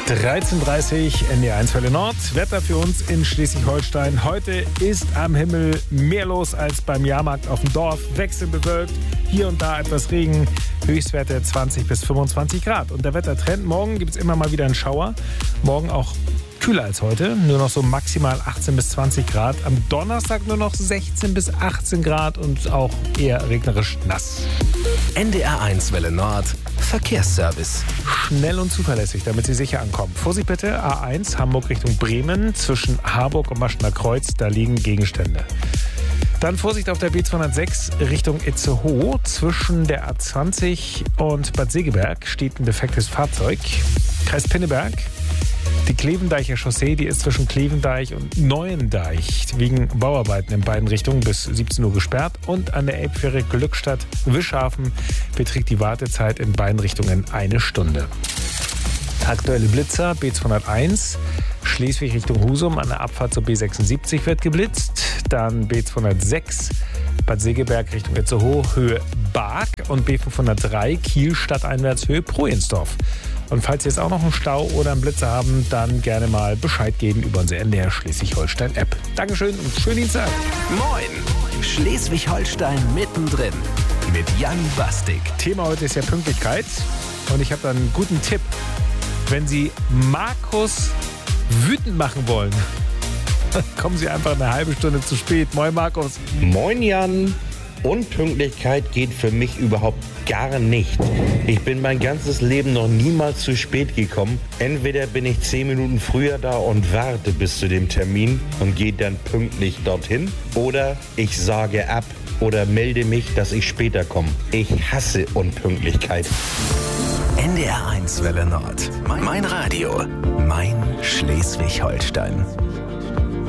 13:30 NDR1 Welle Nord. Wetter für uns in Schleswig-Holstein. Heute ist am Himmel mehr los als beim Jahrmarkt auf dem Dorf. Wechselnd bewölkt, hier und da etwas Regen. Höchstwerte 20 bis 25 Grad. Und der Wettertrend, morgen gibt es immer mal wieder einen Schauer. Morgen auch kühler als heute, nur noch so maximal 18 bis 20 Grad. Am Donnerstag nur noch 16 bis 18 Grad und auch eher regnerisch nass. NDR1 Welle Nord, Verkehrsservice. Schnell und zuverlässig, damit Sie sicher ankommen. Vorsicht bitte, A1 Hamburg Richtung Bremen, zwischen Harburg und Maschener Kreuz, da liegen Gegenstände. Dann Vorsicht auf der B206 Richtung Itzehoe. Zwischen der A20 und Bad Segeberg steht ein defektes Fahrzeug. Kreis Pinneberg. Die Klevendeicher Chaussee, die ist zwischen Klevendeich und Neuendeich wegen Bauarbeiten in beiden Richtungen bis 17 Uhr gesperrt. Und an der Elbfähre Glückstadt-Wischhafen beträgt die Wartezeit in beiden Richtungen 1 Stunde. Aktuelle Blitzer, B201, Schleswig Richtung Husum, an der Abfahrt zur B76 wird geblitzt. Dann B206, Bad Segeberg Richtung Itzehoe, Höhe Barg. Und B503, Kiel stadteinwärts, Höhe Projensdorf. Und falls Sie jetzt auch noch einen Stau oder einen Blitzer haben, dann gerne mal Bescheid geben über unsere NDR Schleswig-Holstein-App. Dankeschön und schönen Dienstag. Moin, Schleswig-Holstein mittendrin mit Jan Bastik. Thema heute ist ja Pünktlichkeit und ich habe da einen guten Tipp. Wenn Sie Markus wütend machen wollen, kommen Sie einfach eine halbe Stunde zu spät. Moin Markus. Moin Jan. Unpünktlichkeit geht für mich überhaupt gar nicht. Ich bin mein ganzes Leben noch niemals zu spät gekommen. Entweder bin ich 10 Minuten früher da und warte bis zu dem Termin und gehe dann pünktlich dorthin. Oder ich sage ab oder melde mich, dass ich später komme. Ich hasse Unpünktlichkeit. NDR1 Welle Nord. Mein Radio. Mein Schleswig-Holstein.